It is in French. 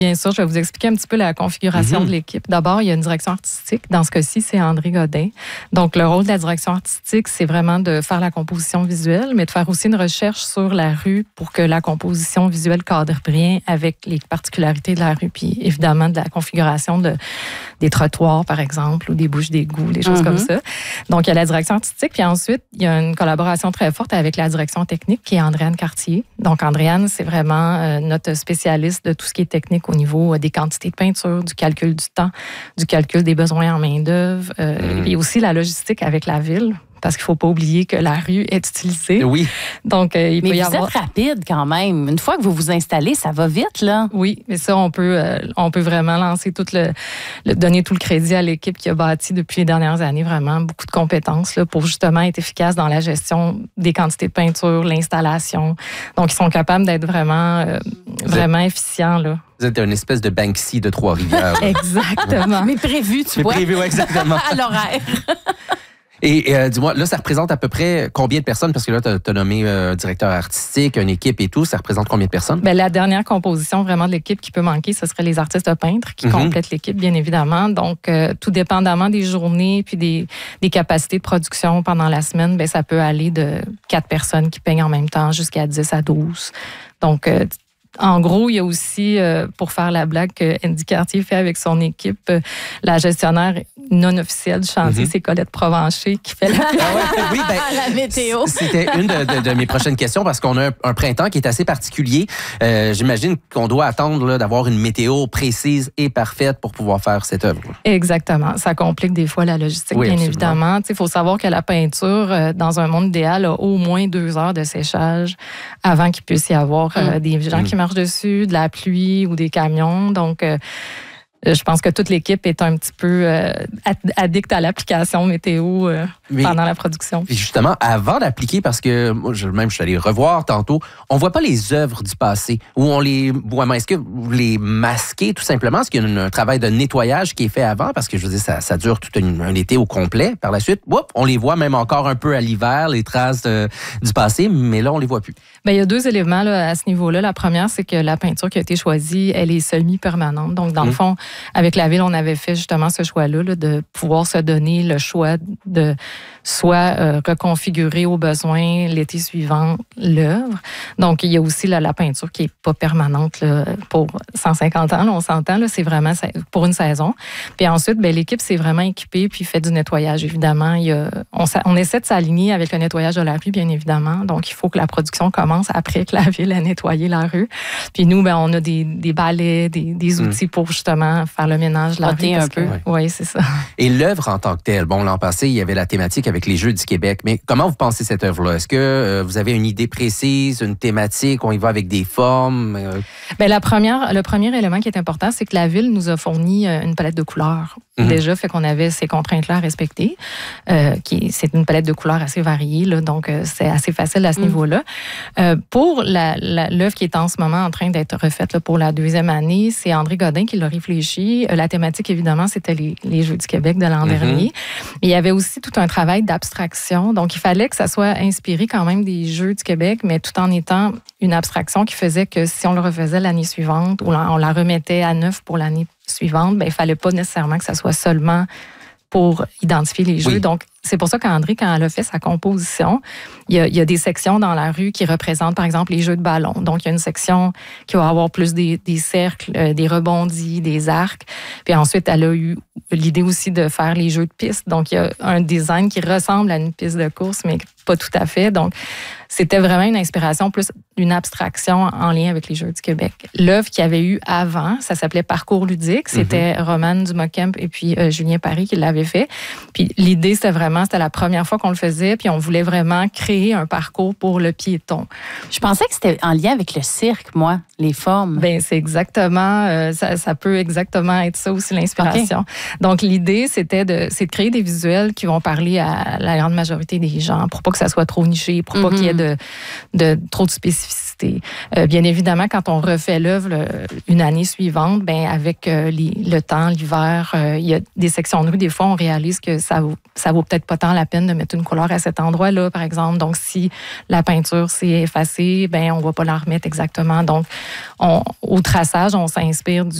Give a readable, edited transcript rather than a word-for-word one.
Bien sûr, je vais vous expliquer un petit peu la configuration de l'équipe. D'abord, il y a une direction artistique. Dans ce cas-ci, c'est André Godin. Donc, le rôle de la direction artistique, c'est vraiment de faire la composition visuelle, mais de faire aussi une recherche sur la rue pour que la composition visuelle cadre bien avec les particularités de la rue, puis évidemment de la configuration des trottoirs, par exemple, ou des bouches d'égout, des choses comme ça. Donc, il y a la direction artistique, puis ensuite, il y a une collaboration très forte avec la direction technique, qui est Andréane Cartier. Donc, Andréane, c'est vraiment notre spécialiste de tout ce qui est technique au niveau des quantités de peinture, du calcul du temps, du calcul des besoins en main-d'œuvre, et aussi la logistique avec la ville. Parce qu'il ne faut pas oublier que la rue est utilisée. Oui. Donc, il peut y avoir... Mais vous êtes rapide quand même. Une fois que vous vous installez, ça va vite, là. Oui, mais ça, on peut vraiment lancer donner tout le crédit à l'équipe qui a bâti depuis les dernières années vraiment beaucoup de compétences là, pour justement être efficace dans la gestion des quantités de peinture, l'installation. Donc, ils sont capables d'être vraiment efficients, là. Vous êtes une espèce de Banksy de Trois-Rivières. Exactement. Mais prévu, tu vois. Prévu, exactement. À l'horaire. Et dis-moi, là, ça représente à peu près combien de personnes? Parce que là, tu as nommé directeur artistique, une équipe et tout. Ça représente combien de personnes? Bien, la dernière composition vraiment de l'équipe qui peut manquer, ce serait les artistes peintres qui complètent l'équipe, bien évidemment. Donc, tout dépendamment des journées puis des capacités de production pendant la semaine, bien, ça peut aller de 4 personnes qui peignent en même temps jusqu'à 10 à 12. Donc, en gros, il y a aussi, pour faire la blague que Andy Cartier fait avec son équipe, la gestionnaire non officielle du chantier, c'est Colette Provencher qui fait la météo. C'était une de mes prochaines questions parce qu'on a un printemps qui est assez particulier. J'imagine qu'on doit attendre là, d'avoir une météo précise et parfaite pour pouvoir faire cette œuvre. Exactement. Ça complique des fois la logistique, bien évidemment. Il faut savoir que la peinture, dans un monde idéal, a au moins 2 heures de séchage avant qu'il puisse y avoir des gens qui marche dessus, de la pluie ou des camions. Donc, je pense que toute l'équipe est un petit peu addicte à l'application météo pendant la production. Et justement, avant d'appliquer, parce que moi, je suis allé revoir tantôt, on ne voit pas les œuvres du passé où on les voit. Est-ce que vous les masquez tout simplement? Est-ce qu'il y a un travail de nettoyage qui est fait avant? Parce que je veux dire, ça dure tout un été au complet. Par la suite, on les voit même encore un peu à l'hiver, les traces du passé, mais là, on ne les voit plus. Bien, il y a 2 éléments là, à ce niveau-là. La première, c'est que la peinture qui a été choisie, elle est semi-permanente. Donc, dans le fond, avec la ville, on avait fait justement ce choix-là là, de pouvoir se donner le choix de soit reconfigurer aux besoins l'été suivant l'œuvre. Donc, il y a aussi là, la peinture qui n'est pas permanente là, pour 150 ans. Là, on s'entend, là, c'est vraiment pour une saison. Puis ensuite, bien, l'équipe s'est vraiment équipée puis fait du nettoyage, évidemment. On essaie de s'aligner avec le nettoyage de la rue, bien évidemment. Donc, il faut que la production commence après que la ville ait nettoyé la rue. Puis nous, bien, on a des balais, des outils pour justement faire le ménage de la rue. Un peu. Oui, c'est ça. Et l'œuvre en tant que telle, l'an passé, il y avait la thématique avec les Jeux du Québec. Mais comment vous pensez cette œuvre-là? Est-ce que vous avez une idée précise, une thématique? On y va avec des formes? Bien, le premier élément qui est important, c'est que la ville nous a fourni une palette de couleurs. Déjà, fait qu'on avait ces contraintes-là à respecter. C'est une palette de couleurs assez variée, là, donc c'est assez facile à ce niveau-là. Pour l'œuvre qui est en ce moment en train d'être refaite là, pour la 2e année, c'est André Godin qui l'a réfléchi. La thématique, évidemment, c'était les Jeux du Québec de l'an dernier. Mais il y avait aussi tout un travail d'abstraction. Donc, il fallait que ça soit inspiré quand même des Jeux du Québec, mais tout en étant une abstraction qui faisait que si on le refaisait l'année suivante ou on la remettait à neuf pour l'année suivante, bien, il ne fallait pas nécessairement que ça soit seulement pour identifier les jeux. Donc, c'est pour ça qu'André, quand elle a fait sa composition, il y a des sections dans la rue qui représentent, par exemple, les jeux de ballon. Donc, il y a une section qui va avoir plus des cercles, des rebondis, des arcs. Puis ensuite, elle a eu l'idée aussi de faire les jeux de piste. Donc, il y a un design qui ressemble à une piste de course, mais pas tout à fait. Donc, c'était vraiment une inspiration, plus une abstraction en lien avec les Jeux du Québec. L'œuvre qu'il y avait eu avant, ça s'appelait Parcours ludique. C'était Romane Dumas-Kemp et puis Julien Paris qui l'avaient fait. Puis l'idée, c'était la première fois qu'on le faisait, puis on voulait vraiment créer un parcours pour le piéton. Je pensais que c'était en lien avec le cirque, moi, les formes. Bien, c'est exactement, ça peut exactement être ça aussi, l'inspiration. Okay. Donc, l'idée, c'est de créer des visuels qui vont parler à la grande majorité des gens pour pas pas que ça soit trop niché, pour pas qu'il y ait de trop de spécificité. Bien évidemment, quand on refait l'œuvre une année suivante, ben avec le temps, l'hiver, il y a des sections de rue, des fois, on réalise que ça vaut peut-être pas tant la peine de mettre une couleur à cet endroit-là, par exemple. Donc, si la peinture s'est effacée, ben on va pas la remettre exactement. Donc, au traçage, on s'inspire